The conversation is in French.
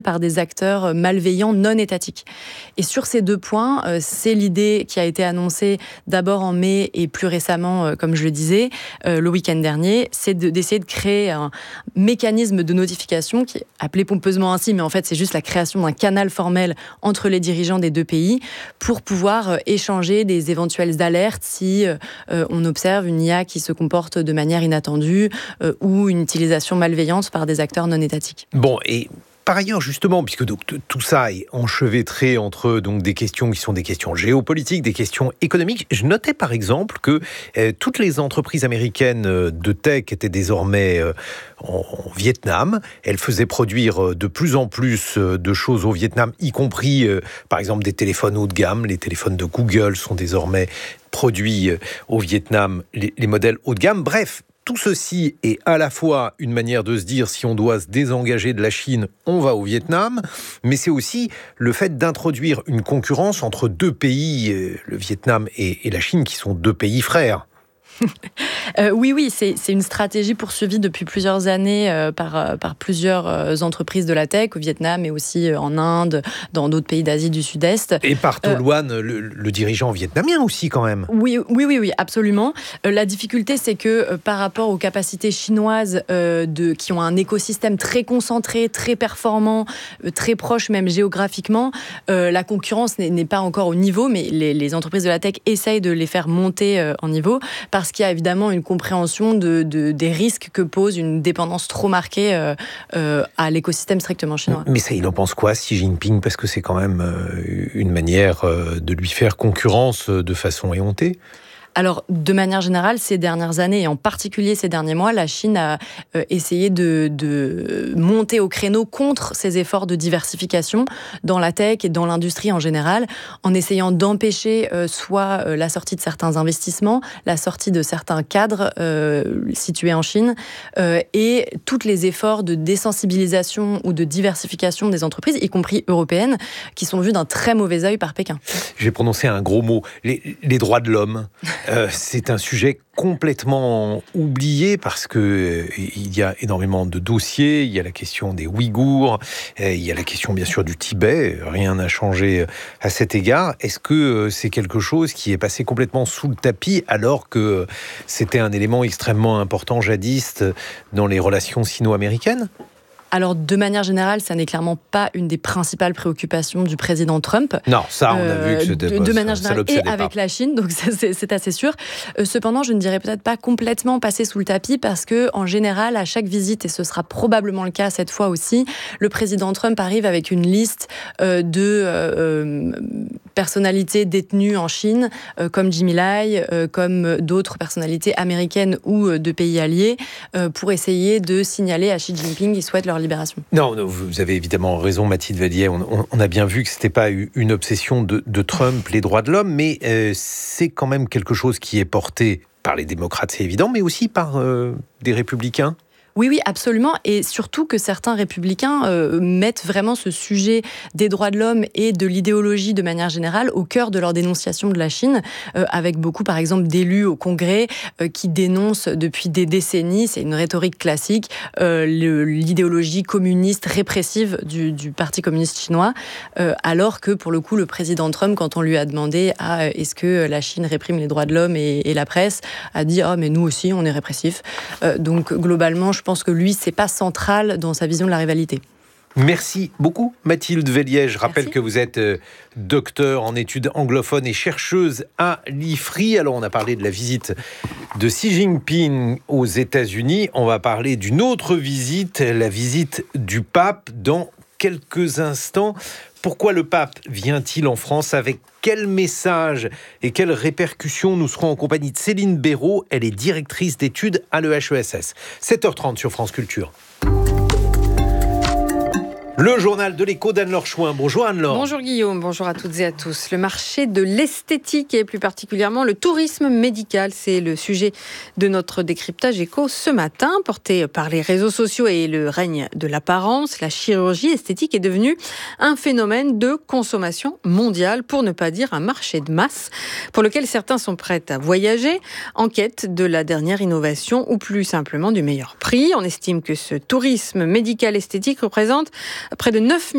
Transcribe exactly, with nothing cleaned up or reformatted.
par des acteurs malveillants non étatiques. Et sur ces deux points, euh, c'est l'idée qui a été annoncée d'abord en mai et plus récemment, euh, comme je le disais, euh, le week-end dernier, c'est de, d'essayer de créer un mécanisme de notification qui est appelé pompeusement ainsi, mais en fait c'est juste la création d'un canal formel entre les dirigeants des deux pays pour pouvoir euh, échanger des éventuelles alertes si euh, on observe une I A qui se comporte de manière inattendue euh, ou une utilisation malveillante par des acteurs non étatiques. Bon, et par ailleurs, justement, puisque donc, t- tout ça est enchevêtré entre donc, des questions qui sont des questions géopolitiques, des questions économiques, je notais par exemple que euh, toutes les entreprises américaines de tech étaient désormais euh, en, en Vietnam. Elles faisaient produire de plus en plus de choses au Vietnam, y compris euh, par exemple des téléphones haut de gamme. Les téléphones de Google sont désormais produits au Vietnam, les, les modèles haut de gamme. Bref, tout ceci est à la fois une manière de se dire si on doit se désengager de la Chine, on va au Vietnam, mais c'est aussi le fait d'introduire une concurrence entre deux pays, le Vietnam et, et la Chine, qui sont deux pays frères. Euh, oui, oui, c'est, c'est une stratégie poursuivie depuis plusieurs années euh, par, par plusieurs euh, entreprises de la tech, au Vietnam, mais aussi euh, en Inde, dans d'autres pays d'Asie du Sud-Est. Et par Toluan, euh, le, le dirigeant vietnamien aussi, quand même. Oui, oui, oui, oui, absolument. Euh, la difficulté, c'est que euh, par rapport aux capacités chinoises euh, de, qui ont un écosystème très concentré, très performant, euh, très proche même géographiquement, euh, la concurrence n'est, n'est pas encore au niveau, mais les, les entreprises de la tech essayent de les faire monter euh, en niveau, parce qu'il y a évidemment une compréhension de, de, des risques que pose une dépendance trop marquée euh, euh, à l'écosystème strictement chinois. Mais ça, il en pense quoi, Xi Jinping ? Parce que c'est quand même euh, une manière euh, de lui faire concurrence euh, de façon éhontée. Alors, de manière générale, ces dernières années, et en particulier ces derniers mois, la Chine a euh, essayé de, de monter au créneau contre ces efforts de diversification dans la tech et dans l'industrie en général, en essayant d'empêcher euh, soit euh, la sortie de certains investissements, la sortie de certains cadres euh, situés en Chine, euh, et tous les efforts de désensibilisation ou de diversification des entreprises, y compris européennes, qui sont vus d'un très mauvais œil par Pékin. J'ai prononcé un gros mot, les, les droits de l'homme. Euh, c'est un sujet complètement oublié parce que euh, il y a énormément de dossiers. Il y a la question des Ouïghours, euh, il y a la question bien sûr du Tibet. Rien n'a changé à cet égard. Est-ce que euh, c'est quelque chose qui est passé complètement sous le tapis alors que euh, c'était un élément extrêmement important jadis dans les relations sino-américaines ? Alors, de manière générale, ça n'est clairement pas une des principales préoccupations du président Trump. Non, ça, on a vu que c'était de, pas, de manière ça, générale, ça et avec pas. la Chine, donc ça, c'est, c'est assez sûr. Euh, cependant, je ne dirais peut-être pas complètement passer sous le tapis parce que, en général, à chaque visite, et ce sera probablement le cas cette fois aussi, le président Trump arrive avec une liste euh, de euh, personnalités détenues en Chine, euh, comme Jimmy Lai, euh, comme d'autres personnalités américaines ou euh, de pays alliés, euh, pour essayer de signaler à Xi Jinping qu'il souhaite leur libération. Non, vous avez évidemment raison, Mathilde Vallier. On, on a bien vu que ce n'était pas une obsession de, de Trump, les droits de l'homme, mais euh, c'est quand même quelque chose qui est porté par les démocrates, c'est évident, mais aussi par euh, des républicains. Oui, oui, absolument. Et surtout que certains républicains euh, mettent vraiment ce sujet des droits de l'homme et de l'idéologie de manière générale au cœur de leur dénonciation de la Chine, euh, avec beaucoup, par exemple, d'élus au Congrès euh, qui dénoncent depuis des décennies, c'est une rhétorique classique, euh, le, l'idéologie communiste répressive du, du Parti communiste chinois, euh, alors que, pour le coup, le président Trump, quand on lui a demandé ah, est-ce que la Chine réprime les droits de l'homme et, et la presse, a dit ah, mais nous aussi, on est répressifs. Euh, donc, globalement, je Je pense que lui, c'est pas central dans sa vision de la rivalité. Merci beaucoup, Mathilde Vallier. Je rappelle Merci. que vous êtes euh, docteur en études anglophones et chercheuse à l'I F R I. Alors, on a parlé de la visite de Xi Jinping aux États-Unis. On va parler d'une autre visite, la visite du pape dans quelques instants. Pourquoi le pape vient-il en France ? Avec quel message et quelles répercussions? Nous serons en compagnie de Céline Béraud. Elle est directrice d'études à l'E H E S S. sept heures trente sur France Culture. Le journal de l'écho d'Anne-Laure Chouin. Bonjour Anne-Laure. Bonjour Guillaume, bonjour à toutes et à tous. Le marché de l'esthétique et plus particulièrement le tourisme médical, c'est le sujet de notre décryptage écho ce matin, porté par les réseaux sociaux et le règne de l'apparence. La chirurgie esthétique est devenue un phénomène de consommation mondiale, pour ne pas dire un marché de masse, pour lequel certains sont prêts à voyager en quête de la dernière innovation ou plus simplement du meilleur prix. On estime que ce tourisme médical esthétique représente près de neuf